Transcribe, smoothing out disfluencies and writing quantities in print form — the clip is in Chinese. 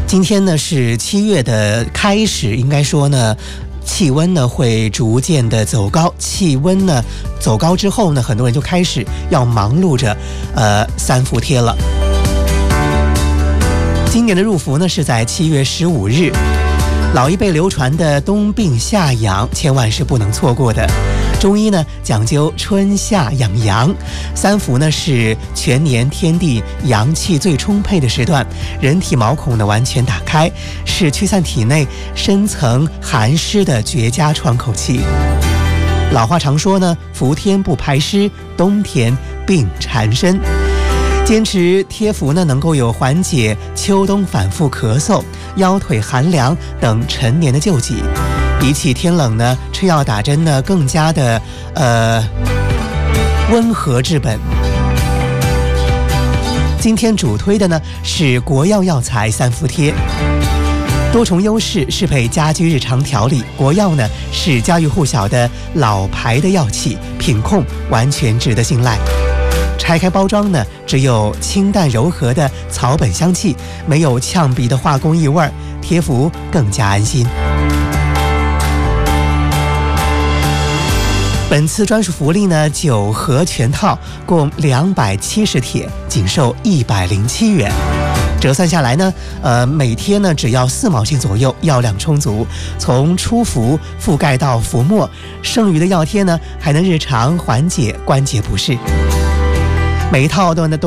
今天呢是7月的开始，应该说呢气温呢会逐渐的走高，气温呢走高之后呢，很多人就开始要忙碌着三伏贴了。今年的入伏呢是在7月15日，老一辈流传的冬病夏养千万是不能错过的。中医呢讲究春夏养阳，三伏呢是全年天地阳气最充沛的时段，人体毛孔呢完全打开，是驱散体内深层寒湿的绝佳窗口期。老话常说呢，伏天不排湿，冬天病缠身。坚持贴服呢，能够有缓解秋冬反复咳嗽、腰腿寒凉等陈年的旧疾。比起天冷呢，吃药打针呢更加的温和治本。今天主推的呢是国药药材三伏贴，多重优势适配家居日常调理。国药呢是家喻户晓的老牌的药企，品控完全值得信赖。拆开包装呢，只有清淡柔和的草本香气，没有呛鼻的化工异味，贴服更加安心。本次专属福利呢，9盒全套共270帖，仅售107元。折算下来呢，每贴呢只要4毛钱左右，药量充足，从初服覆盖到服末，剩余的药贴呢还能日常缓解关节不适。每一套都